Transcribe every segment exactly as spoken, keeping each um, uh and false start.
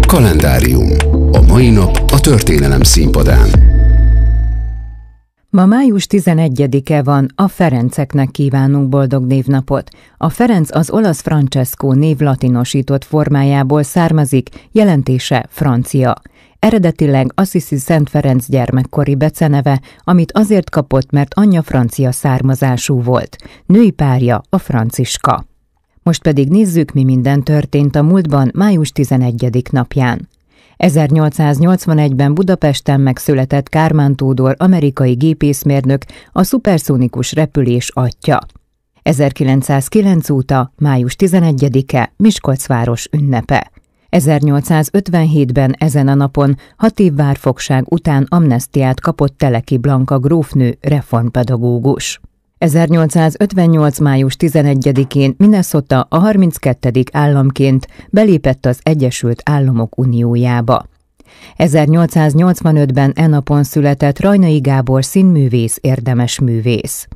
Kalendárium. A mai nap a történelem színpadán. Ma május tizenegyedike van, a Ferenceknek kívánunk boldog névnapot. A Ferenc az olasz Francesco név latinosított formájából származik, jelentése francia. Eredetileg Assisi Szent Ferenc gyermekkori beceneve, amit azért kapott, mert anyja francia származású volt. Női párja a Franciska. Most pedig nézzük, mi minden történt a múltban május tizenegyedik napján. ezernyolcszáznyolcvanegyben Budapesten megszületett Kármán Tódor amerikai gépészmérnök, a szuperszónikus repülés atya. ezerkilencszázkilenc óta május tizenegyedike Miskolc város ünnepe. ezernyolcszázötvenhétben ezen a napon hat év várfogság után amnesztiát kapott Teleki Blanka grófnő, reformpedagógus. ezernyolcszázötvennyolc május tizenegyedikén Minnesota a harminckettedik államként belépett az Egyesült Államok Uniójába. ezernyolcszáznyolcvanötben e napon született Rajnai Gábor színművész, érdemes művész.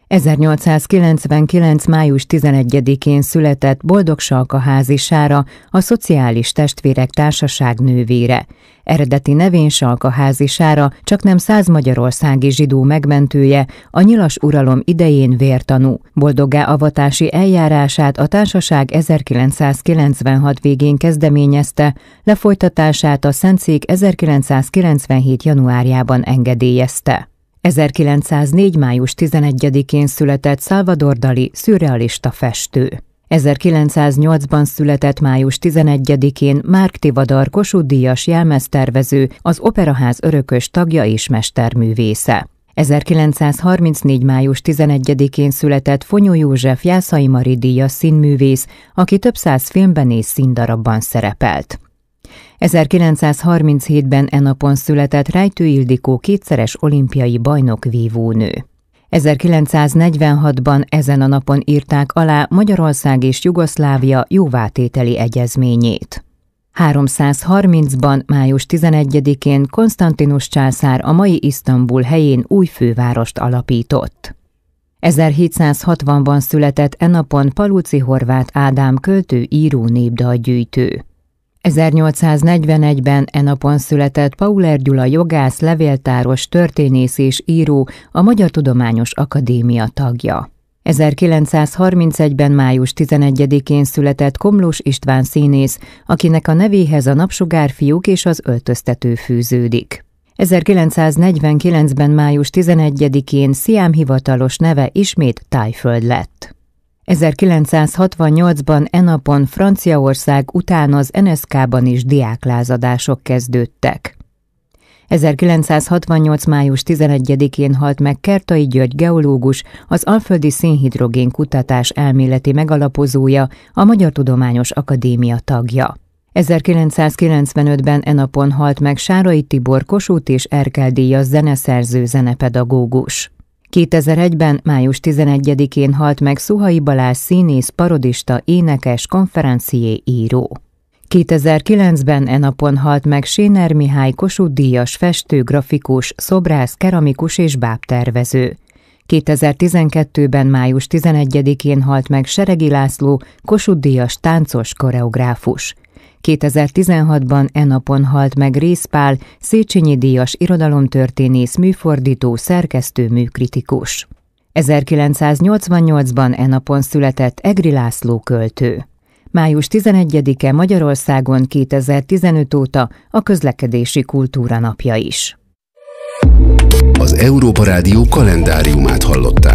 ezernyolcszázkilencvenkilenc május tizenegyedikén született Boldog-Salkaházi Sára, a Szociális Testvérek Társaság nővére. Eredeti nevén Salkaházi Sára, csaknem száz magyarországi zsidó megmentője, a nyilas uralom idején vértanú. Boldoggá avatási eljárását a társaság ezerkilencszázkilencvenhat végén kezdeményezte, lefolytatását a Szentszék ezerkilencszázkilencvenhét januárjában engedélyezte. ezerkilencszáznégy május tizenegyedikén született Salvador Dali, szürrealista festő. ezerkilencszáznyolcban született május tizenegyedikén Márk Tivadar, Kossuth-díjas jelmeztervező, az Operaház örökös tagja és mesterművésze. ezerkilencszázharmincnégy május tizenegyedikén született Fonyó József, Jászai Mari díjas színművész, aki több száz filmben és színdarabban szerepelt. ezerkilencszázharminchétben e napon született Rejtő Ildikó, kétszeres olimpiai bajnok, vívónő. ezerkilencszáznegyvenhatban ezen a napon írták alá Magyarország és Jugoszlávia jóvátételi egyezményét. háromszázharmincban május tizenegyedikén Konstantinus császár a mai Isztambul helyén új fővárost alapított. ezerhétszázhatvanban született e napon Palóczy Horváth Ádám, költő, író, népdalgyűjtő. ezernyolcszáznegyvenegyben e napon született Pauler Gyula, jogász, levéltáros, történész és író, a Magyar Tudományos Akadémia tagja. ezerkilencszázharmincegyben május tizenegyedikén született Komlós István színész, akinek a nevéhez a Napsugárfiúk és az Öltöztető fűződik. ezerkilencszáznegyvenkilencben május tizenegyedikén Sziám hivatalos neve ismét Tájföld lett. ezerkilencszázhatvannyolcban e napon Franciaország után az en es ká ban is diáklázadások kezdődtek. ezerkilencszázhatvannyolc május tizenegyedikén halt meg Kertai György geológus, az alföldi szénhidrogén kutatás elméleti megalapozója, a Magyar Tudományos Akadémia tagja. ezerkilencszázkilencvenötben e napon halt meg Sárai Tibor, Kossuth és Erkel-díjas zeneszerző, zenepedagógus. kétezer-egyben május tizenegyedikén halt meg Szuhai Balázs színész, parodista, énekes, konferencié, író. kétezer-kilencben e napon halt meg Séner Mihály, Kossuth-díjas festő, grafikus, szobrász, keramikus és bábtervező. kétezer-tizenkettőben május tizenegyedikén halt meg Seregi László, Kossuth-díjas táncos, koreográfus. kétezer-tizenhatban e napon halt meg Rész Pál, Széchenyi-díjas irodalomtörténész, műfordító, szerkesztő, műkritikus. ezerkilencszáznyolcvannyolcban e napon született Egri László, költő. május tizenegyedike Magyarországon kétezer-tizenöt óta a közlekedési kultúra napja is. Az Európa Rádió kalendáriumát hallották.